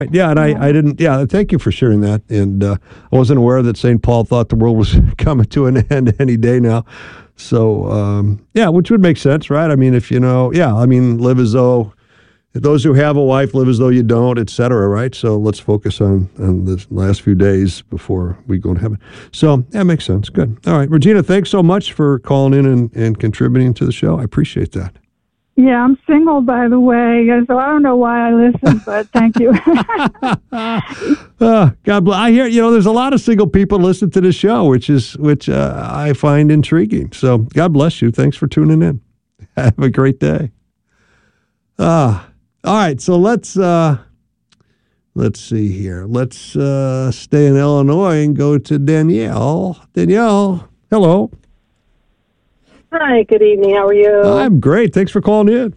Yeah, and I didn't. Yeah, thank you for sharing that. And I wasn't aware that St. Paul thought the world was coming to an end any day now. So yeah, which would make sense, right? I mean, if live as though those who have a wife live as though you don't, et cetera, right? So let's focus on the last few days before we go to heaven. So that makes sense. Good. All right, Regina, thanks so much for calling in and contributing to the show. I appreciate that. Yeah, I'm single, by the way, so I don't know why I listen, but thank you. God bless. I hear, there's a lot of single people listen to the show, which I find intriguing. So God bless you. Thanks for tuning in. Have a great day. All right, so let's see here. Let's stay in Illinois and go to Danielle. Danielle, hello. Hi, good evening. How are you? I'm great. Thanks for calling in.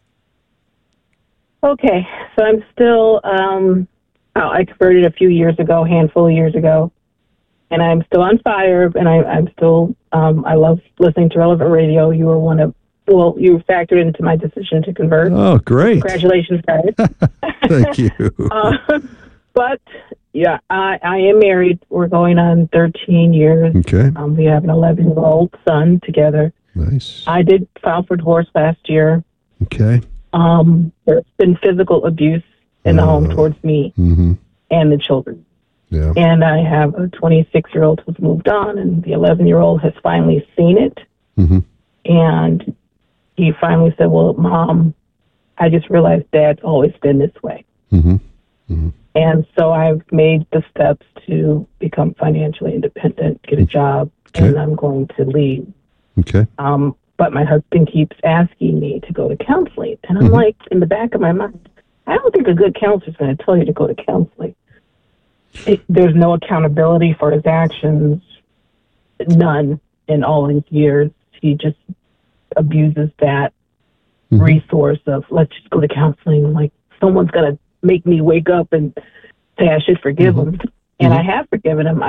Okay, so I'm still, I converted a handful of years ago, and I'm still on fire, and I'm still, I love listening to Relevant Radio. You were you factored into my decision to convert. Oh, great. Congratulations, guys. Thank you. But, yeah, I am married. We're going on 13 years. Okay. We have an 11-year-old son together. Nice. I did file for divorce last year. Okay. There's been physical abuse in the home towards me and the children. Yeah. And I have a 26-year-old who's moved on, and the 11-year-old has finally seen it. Mm-hmm. And he finally said, well, Mom, I just realized Dad's always been this way. Mm-hmm. Mm-hmm. And so I've made the steps to become financially independent, get a job, Okay. and I'm going to leave. Okay. But my husband keeps asking me to go to counseling. And I'm like, in the back of my mind, I don't think a good counselor is going to tell you to go to counseling. There's no accountability for his actions, none in all these years. He just abuses that resource of, let's just go to counseling. Like, someone's going to make me wake up and say I should forgive him. And I have forgiven him.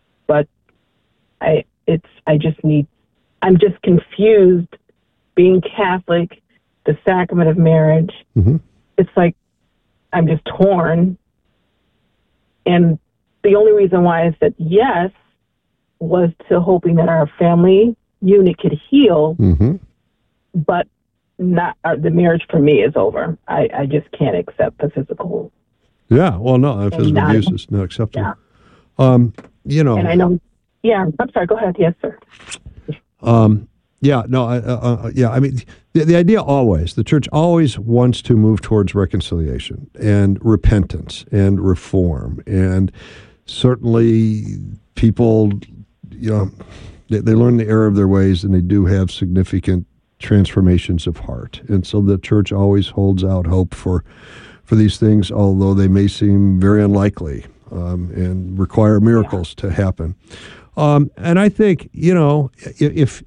I'm just confused being Catholic, the sacrament of marriage. It's like I'm just torn. And the only reason why I said yes was to hoping that our family unit could heal, but not the marriage for me is over. I just can't accept the physical. Yeah, well, no, physical abuse is not acceptable. Yeah. And I know. Yeah, I'm sorry. Go ahead. Yes, sir. Yeah, no, I mean, the idea always, the church always wants to move towards reconciliation and repentance and reform. And certainly people, they learn the error of their ways, and they do have significant transformations of heart. And so the church always holds out hope for these things, although they may seem very unlikely and require miracles to happen. And I think, if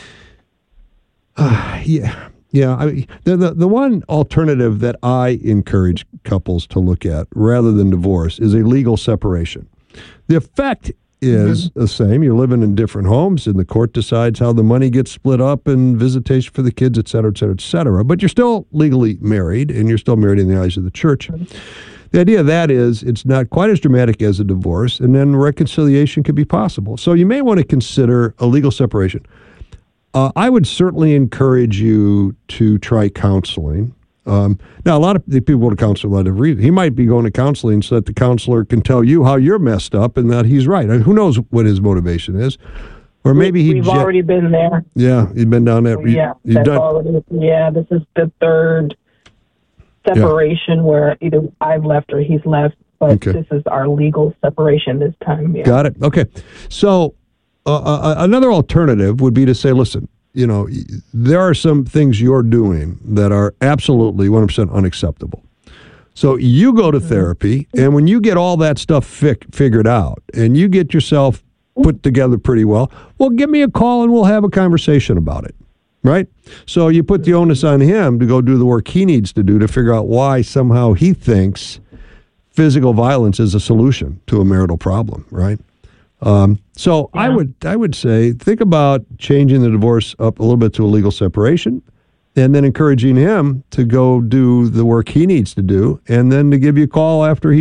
I mean, the one alternative that I encourage couples to look at rather than divorce is a legal separation. The effect is the same. You're living in different homes, and the court decides how the money gets split up and visitation for the kids, et cetera, et cetera, et cetera. But you're still legally married, and you're still married in the eyes of the church. The idea of that is it's not quite as dramatic as a divorce, and then reconciliation could be possible. So you may want to consider a legal separation. I would certainly encourage you to try counseling. Now, a lot of people go to counseling for a lot of reasons. He might be going to counseling so that the counselor can tell you how you're messed up and that he's right. Who knows what his motivation is? Or maybe we've already been there. Yeah, you've been down there. This is the third separation where either I've left or he's left, but this is our legal separation this time. Yeah. Got it. Okay. So another alternative would be to say, listen, there are some things you're doing that are absolutely 100% unacceptable. So you go to therapy, and when you get all that stuff figured out and you get yourself put together pretty well, give me a call and we'll have a conversation about it. Right? So you put the onus on him to go do the work he needs to do to figure out why somehow he thinks physical violence is a solution to a marital problem, right? So I would say think about changing the divorce up a little bit to a legal separation and then encouraging him to go do the work he needs to do, and then to give you a call after